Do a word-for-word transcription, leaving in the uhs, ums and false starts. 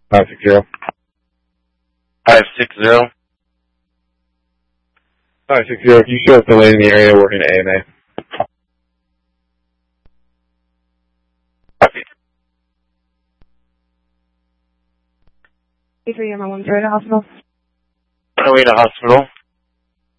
Five six zero. Five six zero. Five six zero. Can you show us the lady in the area working at A M A? three, I'm on one zero to hospital. On the way to hospital.